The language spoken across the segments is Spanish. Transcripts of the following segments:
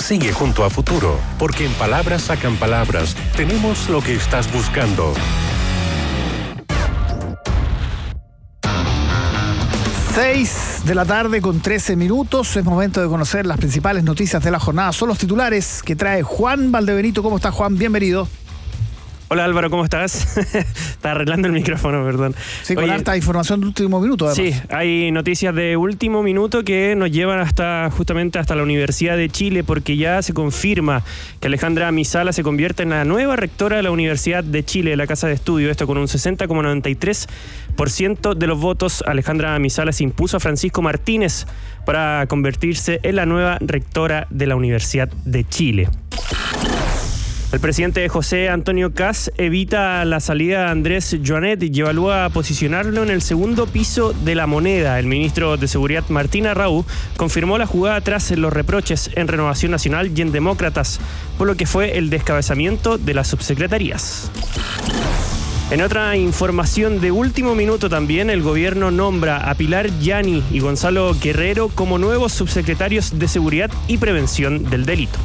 Sigue junto a Futuro, porque en Palabras Sacan Palabras tenemos lo que estás buscando. 6 de la tarde con 13 minutos. Es momento de conocer las principales noticias de la jornada. Son los titulares que trae Juan Valdebenito. ¿Cómo estás, Juan? Bienvenido. Hola Álvaro, ¿cómo estás? Estaba arreglando el micrófono, perdón. Sí, con harta información de último minuto, además. Sí, hay noticias de último minuto que nos llevan justamente hasta la Universidad de Chile, porque ya se confirma que Alejandra Misala se convierte en la nueva rectora de la Universidad de Chile, de la Casa de Estudio. Esto con un 60,93% de los votos. Alejandra Misala se impuso a Francisco Martínez para convertirse en la nueva rectora de la Universidad de Chile. El presidente José Antonio Kast evita la salida de Andrés Joanet y evalúa posicionarlo en el segundo piso de la Moneda. El ministro de Seguridad Martín Arrau confirmó la jugada tras los reproches en Renovación Nacional y en Demócratas, por lo que fue el descabezamiento de las subsecretarías. En otra información de último minuto también, el gobierno nombra a Pilar Yani y Gonzalo Guerrero como nuevos subsecretarios de Seguridad y Prevención del Delito.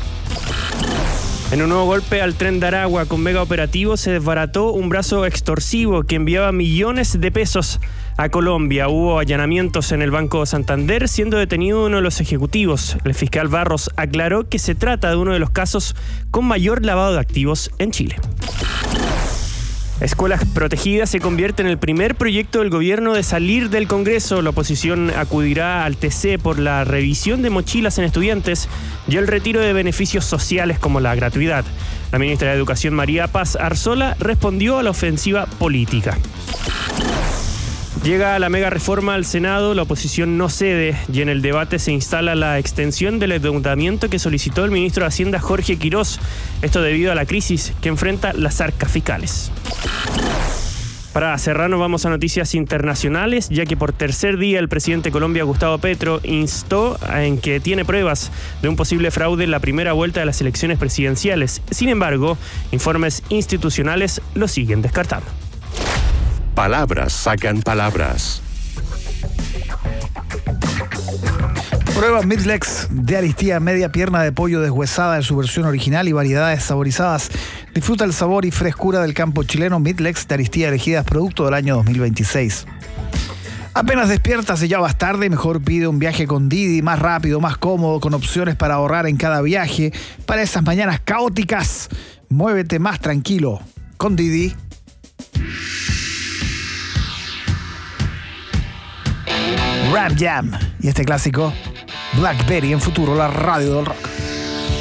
En un nuevo golpe al Tren de Aragua con mega operativo se desbarató un brazo extorsivo que enviaba millones de pesos a Colombia. Hubo allanamientos en el Banco Santander, siendo detenido uno de los ejecutivos. El fiscal Barros aclaró que se trata de uno de los casos con mayor lavado de activos en Chile. Escuelas Protegidas se convierte en el primer proyecto del gobierno de salir del Congreso. La oposición acudirá al TC por la revisión de mochilas en estudiantes y el retiro de beneficios sociales como la gratuidad. La ministra de Educación, María Paz Arzola, respondió a la ofensiva política. Llega la mega reforma al Senado, la oposición no cede y en el debate se instala la extensión del endeudamiento que solicitó el ministro de Hacienda, Jorge Quirós. Esto debido a la crisis que enfrenta las arcas fiscales. Para cerrar, nos vamos a noticias internacionales, ya que por tercer día el presidente de Colombia, Gustavo Petro, instó en que tiene pruebas de un posible fraude en la primera vuelta de las elecciones presidenciales. Sin embargo, informes institucionales lo siguen descartando. Palabras Sacan Palabras. Prueba Midlex de Aristía, media pierna de pollo deshuesada en su versión original y variedades saborizadas. Disfruta el sabor y frescura del campo chileno. Midlex de Aristía, elegidas producto del año 2026. Apenas despiertas y ya vas tarde, mejor pide un viaje con Didi, más rápido, más cómodo, con opciones para ahorrar en cada viaje. Para esas mañanas caóticas, muévete más tranquilo con Didi. Rap Jam y este clásico Blackberry en Futuro, la radio del rock.